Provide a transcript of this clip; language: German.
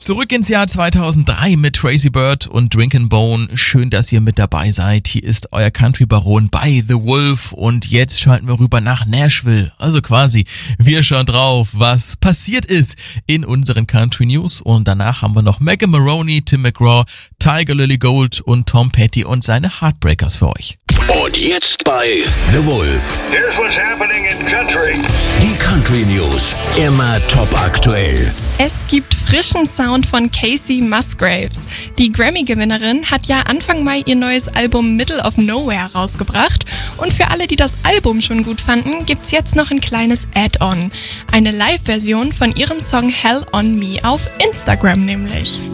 Zurück ins Jahr 2003 mit Tracy Bird und Drinkin' Bone. Schön, dass ihr mit dabei seid. Hier ist euer Country-Baron bei The Wolf und jetzt schalten wir rüber nach Nashville. Also quasi, wir schauen drauf, was passiert ist in unseren Country News und danach haben wir noch Megan Maroney, Tim McGraw, Tiger Lily Gold und Tom Petty und seine Heartbreakers für euch. Und jetzt bei The Wolf. Here's what's happening in country. Die Country News. Immer top aktuell. Es gibt frischen Sound von Casey Musgraves. Die Grammy-Gewinnerin hat ja Anfang Mai ihr neues Album Middle of Nowhere rausgebracht. Und für alle, die das Album schon gut fanden, gibt's jetzt noch ein kleines Add-on. Eine Live-Version von ihrem Song Hell on Me auf Instagram nämlich.